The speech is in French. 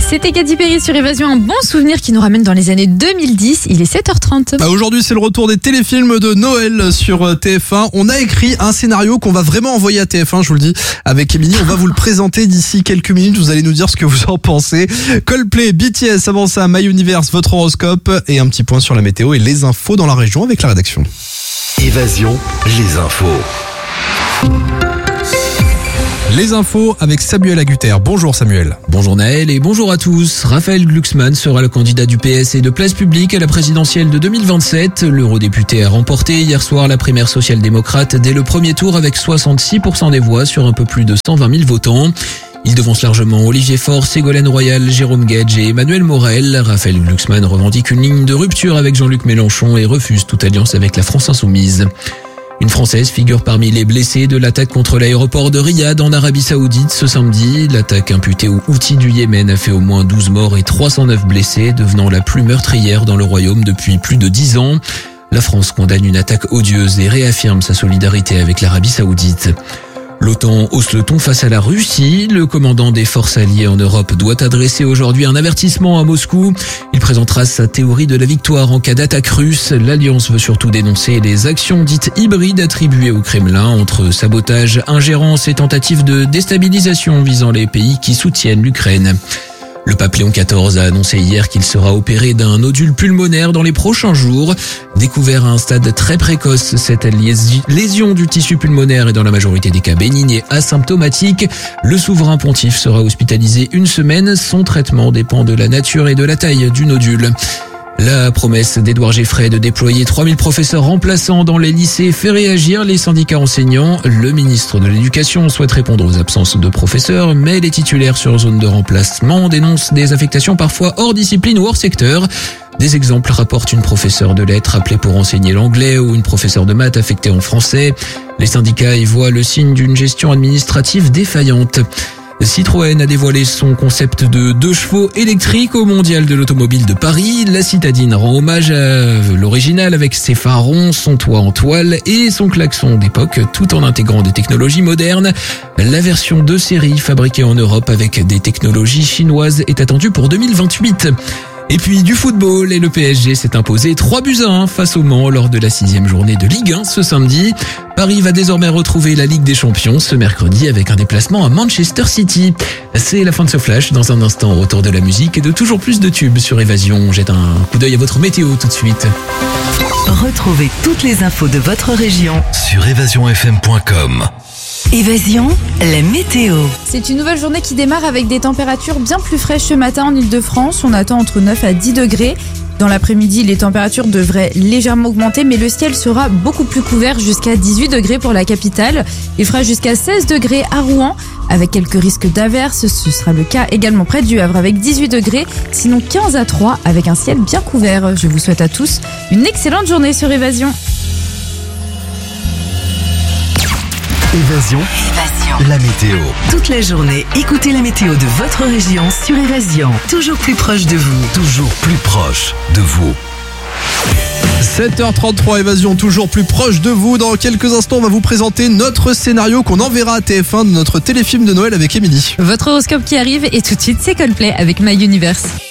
C'était Katy Perry sur Évasion, un bon souvenir qui nous ramène dans les années 2010. Il est 7h30. Aujourd'hui, c'est le retour des téléfilms de Noël sur TF1. On a écrit un scénario qu'on va vraiment envoyer à TF1, je vous le dis, avec Émilie. On va vous le présenter d'ici quelques minutes. Vous allez nous dire ce que vous en pensez. Coldplay, BTS, avant ça, My Universe, votre horoscope et un petit point sur la météo et les infos dans la région avec la rédaction. Évasion, les infos. Les infos avec Samuel Agutter. Bonjour Samuel. Bonjour Naël et bonjour à tous. Raphaël Glucksmann sera le candidat du PS et de Place Publique à la présidentielle de 2027. L'eurodéputé a remporté hier soir la primaire social-démocrate dès le premier tour avec 66% des voix sur un peu plus de 120 000 votants. Il devance largement Olivier Faure, Ségolène Royal, Jérôme Guedj et Emmanuel Morel. Raphaël Glucksmann revendique une ligne de rupture avec Jean-Luc Mélenchon et refuse toute alliance avec la France insoumise. Une Française figure parmi les blessés de l'attaque contre l'aéroport de Riyad en Arabie Saoudite ce samedi. L'attaque imputée aux Houthis du Yémen a fait au moins 12 morts et 309 blessés, devenant la plus meurtrière dans le royaume depuis plus de 10 ans. La France condamne une attaque odieuse et réaffirme sa solidarité avec l'Arabie Saoudite. L'OTAN hausse le ton face à la Russie. Le commandant des forces alliées en Europe doit adresser aujourd'hui un avertissement à Moscou. Il présentera sa théorie de la victoire en cas d'attaque russe. L'Alliance veut surtout dénoncer les actions dites hybrides attribuées au Kremlin entre sabotage, ingérence et tentatives de déstabilisation visant les pays qui soutiennent l'Ukraine. Le pape Léon XIV a annoncé hier qu'il sera opéré d'un nodule pulmonaire dans les prochains jours. Découvert à un stade très précoce, cette lésion du tissu pulmonaire est dans la majorité des cas bénigne et asymptomatique. Le souverain pontife sera hospitalisé une semaine. Son traitement dépend de la nature et de la taille du nodule. La promesse d'Édouard Geffray de déployer 3000 professeurs remplaçants dans les lycées fait réagir les syndicats enseignants. Le ministre de l'Éducation souhaite répondre aux absences de professeurs, mais les titulaires sur zone de remplacement dénoncent des affectations parfois hors discipline ou hors secteur. Des exemples rapportent une professeure de lettres appelée pour enseigner l'anglais ou une professeure de maths affectée en français. Les syndicats y voient le signe d'une gestion administrative défaillante. Citroën a dévoilé son concept de 2 chevaux électriques au Mondial de l'Automobile de Paris. La citadine rend hommage à l'original avec ses phares ronds, son toit en toile et son klaxon d'époque, tout en intégrant des technologies modernes. La version de série fabriquée en Europe avec des technologies chinoises est attendue pour 2028. Et puis du football, et le PSG s'est imposé 3-1 face au Mans lors de la 6e journée de Ligue 1 ce samedi. Paris va désormais retrouver la Ligue des Champions ce mercredi avec un déplacement à Manchester City. C'est la fin de ce flash. Dans un instant, au retour de la musique et de toujours plus de tubes sur Évasion. On jette un coup d'œil à votre météo tout de suite. Retrouvez toutes les infos de votre région Sur évasionfm.com. Évasion, la météo. C'est une nouvelle journée qui démarre avec des températures bien plus fraîches ce matin en Ile-de-France. On attend entre 9 à 10 degrés. Dans l'après-midi, les températures devraient légèrement augmenter, mais le ciel sera beaucoup plus couvert, jusqu'à 18 degrés pour la capitale. Il fera jusqu'à 16 degrés à Rouen, avec quelques risques d'averses. Ce sera le cas également près du Havre, avec 18 degrés, sinon 15 à 3, avec un ciel bien couvert. Je vous souhaite à tous une excellente journée sur Évasion. Évasion, la météo. Toute la journée, écoutez la météo de votre région sur Évasion. Toujours plus proche de vous. Toujours plus proche de vous. 7h33, Évasion, toujours plus proche de vous. Dans quelques instants, on va vous présenter notre scénario qu'on enverra à TF1 de notre téléfilm de Noël avec Émilie. Votre horoscope qui arrive et tout de suite, c'est Coldplay avec My Universe.